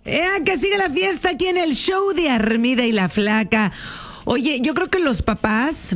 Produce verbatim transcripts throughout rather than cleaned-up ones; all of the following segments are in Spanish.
Eh, que sigue la fiesta aquí en el show de Armida y la Flaca. Oye, yo creo que los papás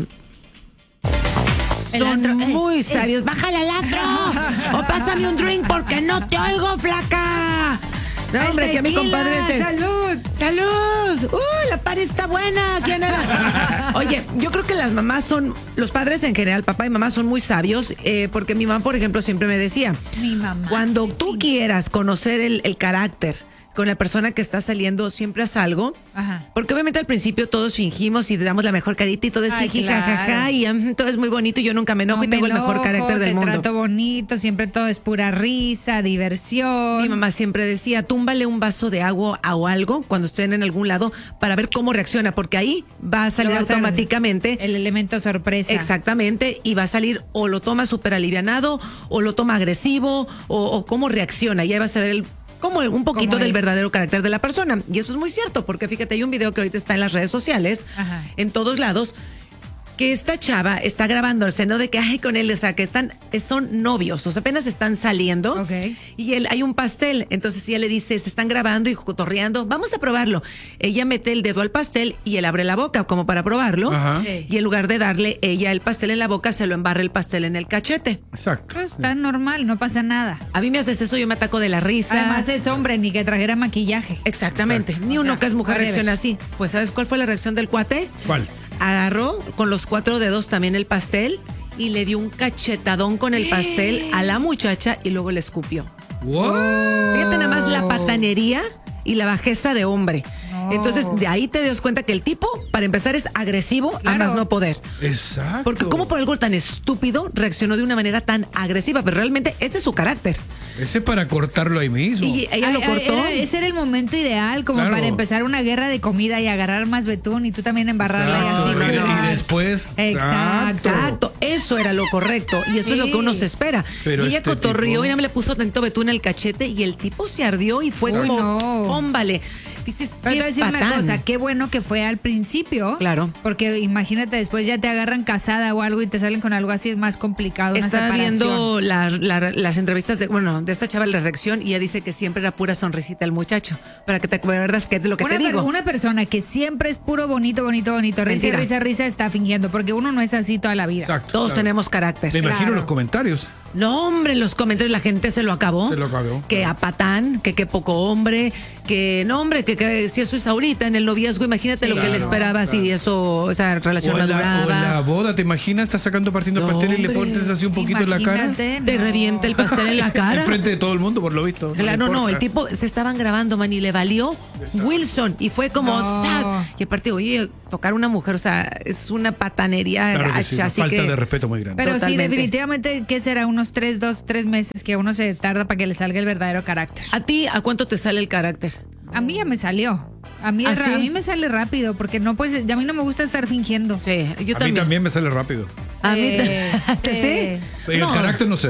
son antro, eh, muy eh. sabios. ¡Bájale al antro! O pásame un drink porque no te oigo, flaca. No, ¡Al hombre, que a mi tequila! compadre es el- ¡Salud! ¡Salud! ¡Uy, la par está buena! ¿Quién era? Oye, yo creo que las mamás son, los padres en general, papá y mamá son muy sabios, eh, porque mi mamá, por ejemplo, siempre me decía, Mi mamá. cuando tú quieras conocer el, el carácter con la persona que está saliendo, siempre haz algo. Ajá. Porque obviamente al principio todos fingimos y damos la mejor carita y todo es Ay, jiji, claro. jajaja, y um, todo es muy bonito y yo nunca me enojo No y tengo me el mejor enojo, carácter del te mundo. trato bonito, siempre todo es pura risa, diversión. Mi mamá siempre decía, túmbale un vaso de agua o algo cuando estén en algún lado para ver cómo reacciona, porque ahí va a salir Lo va a hacer automáticamente. El elemento sorpresa. Exactamente, y va a salir o lo toma súper alivianado, o lo toma agresivo, o, o cómo reacciona. Y ahí vas a ver el, como un poquito ¿Cómo del es? verdadero carácter de la persona. Y eso es muy cierto, porque fíjate, hay un video que ahorita está en las redes sociales, Ajá. en todos lados, que esta chava está grabándose, ¿no? De que, ay, con él, o sea, que están, son novios, o sea, apenas están saliendo. Ok. Y él, hay un pastel, entonces ella le dice, se están grabando y cotorreando, vamos a probarlo. Ella mete el dedo al pastel y él abre la boca como para probarlo. Ajá. Sí. Y en lugar de darle ella el pastel en la boca, se lo embarra el pastel en el cachete. Exacto. Pues está normal, no pasa nada. A mí me haces eso, yo me ataco de la risa. Además es hombre, ni que trajera maquillaje. Exactamente. Exacto. Ni O uno sea, que es mujer whatever. reacciona así. Pues ¿sabes cuál fue la reacción del cuate? ¿Cuál? Agarró con los cuatro dedos también el pastel y le dio un cachetadón con el pastel a la muchacha y luego le escupió. Wow. Fíjate nada más la patanería y la bajeza de hombre. No. Entonces, de ahí te das cuenta que el tipo, para empezar, es agresivo a Claro. más no poder. Exacto. Porque cómo por algo tan estúpido reaccionó de una manera tan agresiva, pero realmente ese es su carácter. Ese para cortarlo ahí mismo. Y ella lo Ay, ay, cortó. era- ese era el momento ideal como Claro. para empezar una guerra de comida y agarrar más betún y tú también embarrarla y Exacto. así. Y- ¿no? y después. Exacto. Exacto, eso era lo correcto y eso es lo que uno Sí. se espera. Pero y ella este cotorrió tipo- y nada más le puso tantito betún en el cachete y el tipo se ardió y fue Uy, como, no. pómbale. Dices, Pero te voy a qué decir una patán. cosa, qué bueno que fue al principio. Claro. Porque imagínate, después ya te agarran casada o algo y te salen con algo así, es más complicado. Una Estaba separación. viendo la- la- las entrevistas de, bueno, de esta chava, la reacción, y ella dice que siempre era pura sonrisita el muchacho. Para que te acuerdas que es lo que una, te digo. per- una persona que siempre es puro bonito, bonito, bonito, risa, Mentira. risa, risa, está fingiendo, porque uno no es así toda la vida. Exacto. Todos claro. tenemos carácter. Me imagino Claro. los comentarios. No, hombre, en los comentarios la gente se lo acabó. Se lo acabó. Que a patán, que qué poco hombre, que no, hombre, que, que si eso es ahorita en el noviazgo, imagínate Sí. lo que le Claro, esperaba si claro. eso, esa relación O no en, la, o en duraba. la boda, ¿te imaginas? Estás sacando partiendo No, pastel y le hombre. pones así un poquito en la cara. Imagínate, Te no. revienta el pastel en la cara. Enfrente de todo el mundo, por lo visto. Claro, le no, importa. el tipo se estaban grabando, man, y le valió Wilson. Y fue como, No. ¡zas! Y aparte, oye, tocar a una mujer, o sea, es una patanería Claro que gacha, sí, una así falta que. de respeto muy grande. Pero Totalmente. sí, definitivamente, ¿qué será? Unos tres, dos, tres meses que uno se tarda para que le salga el verdadero carácter. ¿A ti a cuánto te sale el carácter? A mí ya me salió. A mí, ¿Ah, es ra- sí? a mí me sale rápido, porque no puedes, a mí no me gusta estar fingiendo. Sí, yo A mí también. también me sale rápido. A mí Sí, ta- sí. ¿Sí? El No. carácter no sé.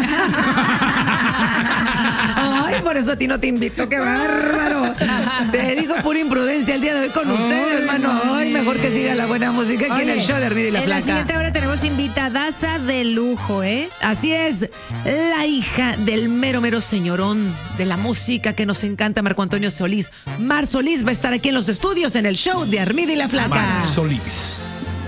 Ay, por eso a ti no te invito, qué bárbaro. Te digo pura imprudencia el día de hoy con ustedes, hermano. Ay, mejor que siga la buena música aquí en el Oye, show de Armida y la en la Flaca. siguiente hora tenemos invitadaza de lujo, ¿eh? Así es, la hija del mero mero señorón de la música que nos encanta, Marco Antonio Solís. Mar Solís va a estar aquí en los estudios en el show de Armida y la Flaca. Mar Solís.